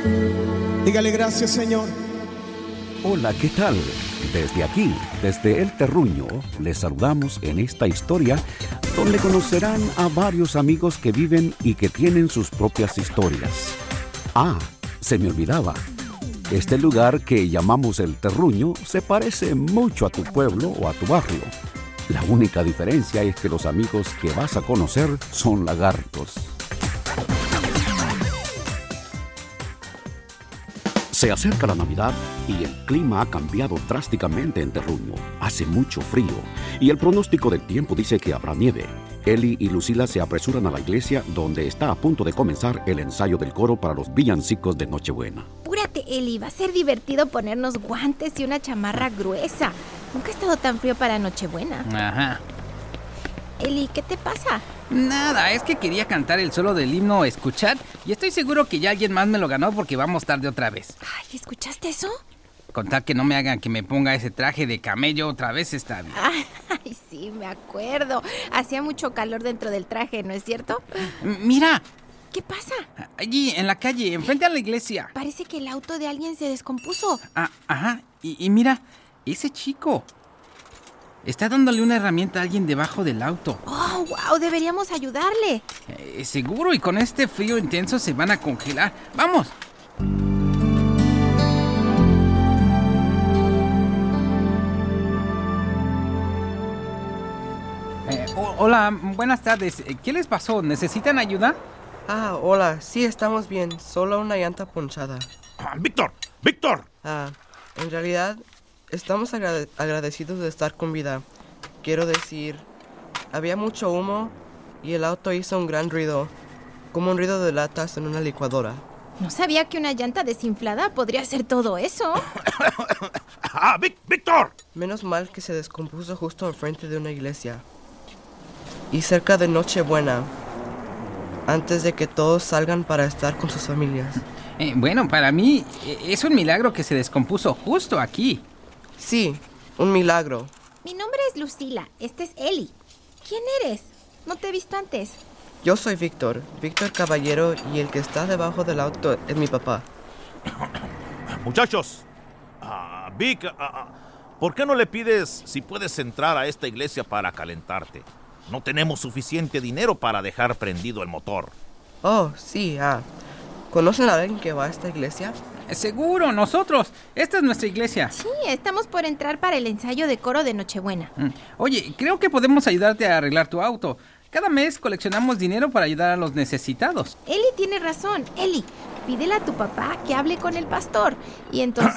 Dígale gracias, Señor. Hola, ¿qué tal? Desde aquí, desde El Terruño, les saludamos en esta historia donde conocerán a varios amigos que viven y que tienen sus propias historias. Ah, se me olvidaba. Este lugar que llamamos El Terruño se parece mucho a tu pueblo o a tu barrio. La única diferencia es que los amigos que vas a conocer son lagartos. Se acerca la Navidad y el clima ha cambiado drásticamente en Terruño. Hace mucho frío y el pronóstico del tiempo dice que habrá nieve. Eli y Lucila se apresuran a la iglesia donde está a punto de comenzar el ensayo del coro para los villancicos de Nochebuena. Apúrate, Eli, va a ser divertido ponernos guantes y una chamarra gruesa. Nunca ha estado tan frío para Nochebuena. Ajá. Eli, ¿qué te pasa? Nada, es que quería cantar el solo del himno Escuchad y estoy seguro que ya alguien más me lo ganó porque vamos tarde otra vez. Ay, ¿escuchaste eso? Contar que no me hagan que me ponga ese traje de camello otra vez está bien. Ay, sí, me acuerdo. Hacía mucho calor dentro del traje, ¿no es cierto? Mira, ¿Qué pasa? allí en la calle, enfrente a la iglesia. Parece que el auto de alguien se descompuso. Ajá, y mira, ese chico está dándole una herramienta a alguien debajo del auto. Oh, wow, deberíamos ayudarle. Seguro, y con este frío intenso se van a congelar. ¡Vamos! Hola, buenas tardes. ¿Qué les pasó? ¿Necesitan ayuda? Hola, sí, estamos bien. Solo una llanta ponchada. ¡Víctor! ¡Víctor! En realidad, estamos agradecidos de estar con vida. Quiero decir, había mucho humo y el auto hizo un gran ruido, como un ruido de latas en una licuadora. No sabía que una llanta desinflada podría hacer todo eso. ¡Víctor! Menos mal que se descompuso justo enfrente de una iglesia. Y cerca de Nochebuena, antes de que todos salgan para estar con sus familias. Bueno, para mí es un milagro que se descompuso justo aquí. Sí, un milagro. Mi nombre es Lucila, este es Eli. ¿Quién eres? No te he visto antes. Yo soy Víctor Caballero, y el que está debajo del auto es mi papá. Muchachos, Vic, ¿por qué no le pides si puedes entrar a esta iglesia para calentarte? No tenemos suficiente dinero para dejar prendido el motor. Oh, sí, ¿conocen a alguien que va a esta iglesia? Seguro, nosotros. Esta es nuestra iglesia. Sí, estamos por entrar para el ensayo de coro de Nochebuena. Oye, creo que podemos ayudarte a arreglar tu auto. Cada mes coleccionamos dinero para ayudar a los necesitados. Eli tiene razón. Eli, pídele a tu papá que hable con el pastor. Y entonces...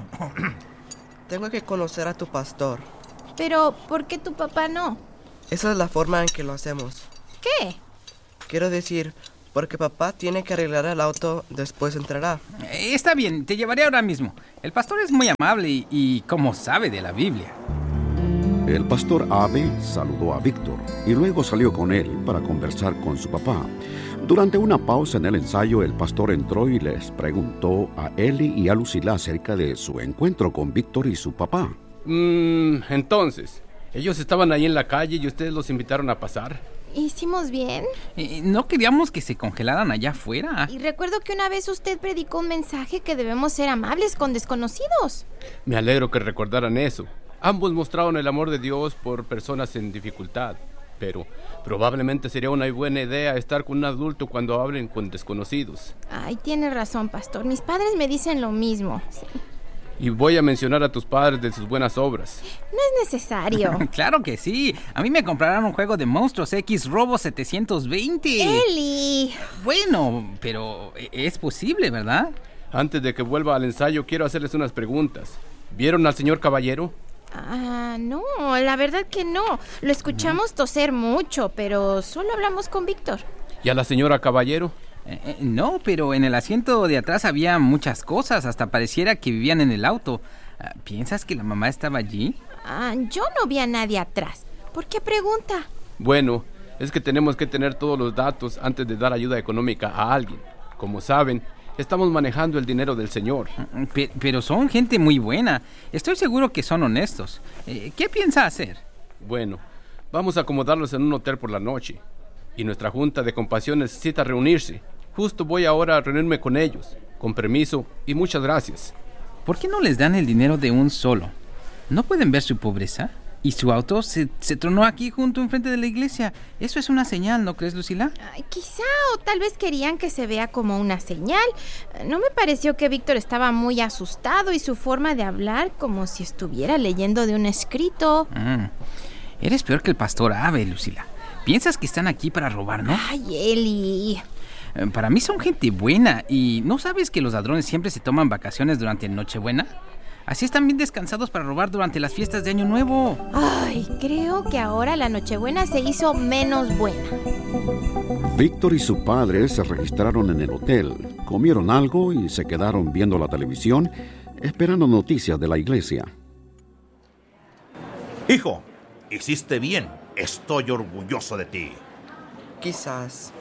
Tengo que conocer a tu pastor. Pero, ¿por qué tu papá no? Esa es la forma en que lo hacemos. ¿Qué? Quiero decir, porque papá tiene que arreglar el auto, después entrará. Está bien, te llevaré ahora mismo. El pastor es muy amable y como sabe de la Biblia. El pastor Abe saludó a Víctor y luego salió con él para conversar con su papá. Durante una pausa en el ensayo, el pastor entró y les preguntó a Eli y a Lucila acerca de su encuentro con Víctor y su papá. Entonces, ellos estaban ahí en la calle y ustedes los invitaron a pasar. ¿Hicimos bien? No queríamos que se congelaran allá afuera. Y recuerdo que una vez usted predicó un mensaje que debemos ser amables con desconocidos. Me alegro que recordaran eso. Ambos mostraron el amor de Dios por personas en dificultad, pero probablemente sería una buena idea estar con un adulto cuando hablen con desconocidos. Ay, tiene razón, pastor. Mis padres me dicen lo mismo. Sí. Y voy a mencionar a tus padres de sus buenas obras. No es necesario. Claro que sí. A mí me comprarán un juego de Monstruos X Robo 720. ¡Eli! Bueno, pero es posible, ¿verdad? Antes de que vuelva al ensayo, quiero hacerles unas preguntas. ¿Vieron al señor Caballero? No, la verdad que no. Lo escuchamos toser mucho, pero solo hablamos con Víctor. ¿Y a la señora Caballero? No, pero en el asiento de atrás había muchas cosas, hasta pareciera que vivían en el auto. ¿Piensas que la mamá estaba allí? Yo no vi a nadie atrás. ¿Por qué pregunta? Bueno, es que tenemos que tener todos los datos antes de dar ayuda económica a alguien. Como saben, estamos manejando el dinero del Señor. Pero son gente muy buena. Estoy seguro que son honestos. ¿Qué piensa hacer? Bueno, vamos a acomodarlos en un hotel por la noche. Y nuestra junta de compasión necesita reunirse. Justo voy ahora a reunirme con ellos. Con permiso y muchas gracias. ¿Por qué no les dan el dinero de un solo? ¿No pueden ver su pobreza? Y su auto se tronó aquí junto enfrente de la iglesia. Eso es una señal, ¿no crees, Lucila? Ay, quizá, o tal vez querían que se vea como una señal. No me pareció que Víctor estaba muy asustado y su forma de hablar como si estuviera leyendo de un escrito. Eres peor que el pastor Abe, Lucila. Piensas que están aquí para robar, ¿no? Ay, Eli. Para mí son gente buena. ¿Y no sabes que los ladrones siempre se toman vacaciones durante Nochebuena? Así están bien descansados para robar durante las fiestas de Año Nuevo. Ay, creo que ahora la Nochebuena se hizo menos buena. Víctor y su padre se registraron en el hotel, comieron algo y se quedaron viendo la televisión, esperando noticias de la iglesia. Hijo, hiciste bien. Estoy orgulloso de ti. Quizás.